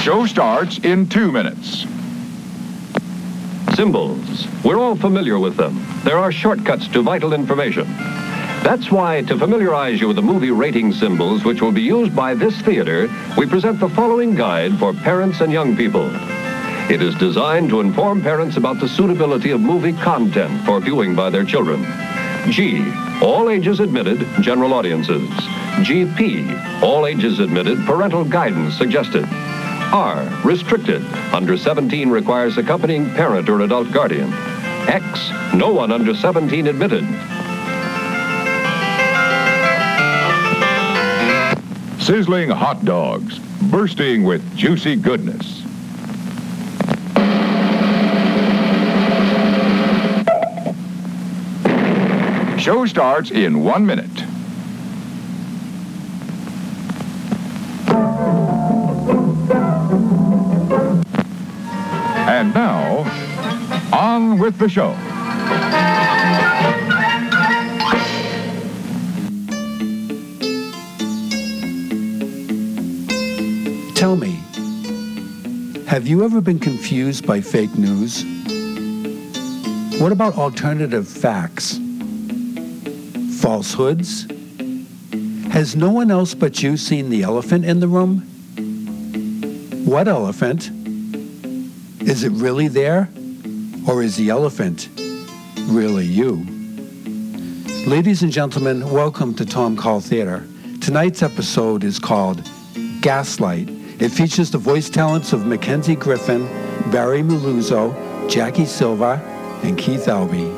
Show starts in 2 minutes. Symbols. We're all familiar with them. There are shortcuts to vital information. That's why, to familiarize you with the movie rating symbols which will be used by this theater, we present the following guide for parents and young people. It is designed to inform parents about the suitability of movie content for viewing by their children. G, all ages admitted, general audiences. GP, all ages admitted, parental guidance suggested. R, restricted, under 17 requires accompanying parent or adult guardian. X, no one under 17 admitted. Sizzling hot dogs, bursting with juicy goodness. Show starts in 1 minute. And now, on with the show. Tell me, have you ever been confused by fake news? What about alternative facts? Falsehoods? Has no one else but you seen the elephant in the room? What elephant? Is it really there? Or is the elephant really you? Ladies and gentlemen, welcome to Tom Call Theater. Tonight's episode is called Gaslight. It features the voice talents of Mackenzie Griffin, Barry Miluzzo, Jackie Silva, and Keith Albee.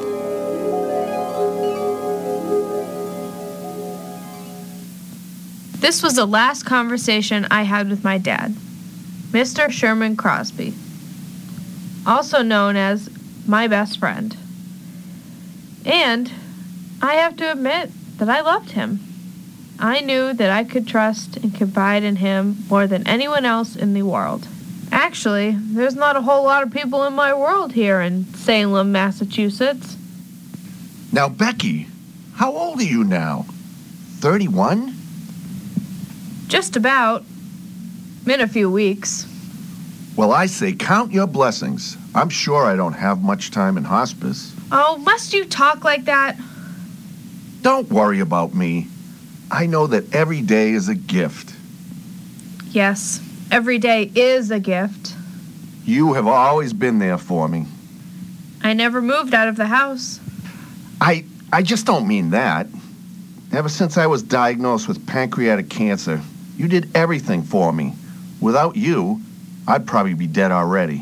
This was the last conversation I had with my dad, Mr. Sherman Crosby, also known as my best friend. And I have to admit that I loved him. I knew that I could trust and confide in him more than anyone else in the world. Actually, there's not a whole lot of people in my world here in Salem, Massachusetts. Now, Becky, how old are you now? 31? Just about. In a few weeks. Well, I say count your blessings. I'm sure I don't have much time in hospice. Oh, must you talk like that? Don't worry about me. I know that every day is a gift. Yes, every day is a gift. You have always been there for me. I never moved out of the house. I just don't mean that. Ever since I was diagnosed with pancreatic cancer, you did everything for me. Without you, I'd probably be dead already.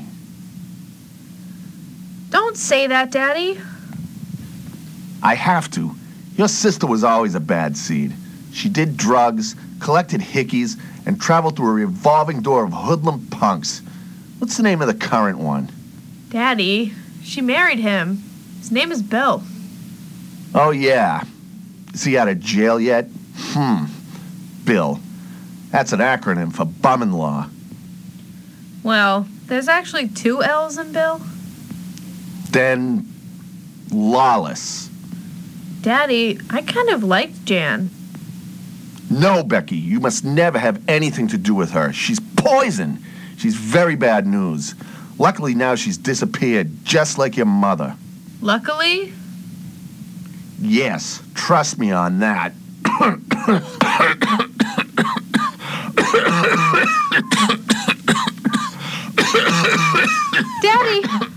Don't say that, Daddy. I have to. Your sister was always a bad seed. She did drugs, collected hickeys, and traveled through a revolving door of hoodlum punks. What's the name of the current one? Daddy, she married him. His name is Bill. Oh, yeah. Is he out of jail yet? Bill. That's an acronym for bum-in-law. Well, there's actually 2 L's in Bill. Then, lawless. Daddy, I kind of liked Jan. No, Becky, you must never have anything to do with her. She's poison. She's very bad news. Luckily now she's disappeared, just like your mother. Luckily? Yes, trust me on that. Daddy!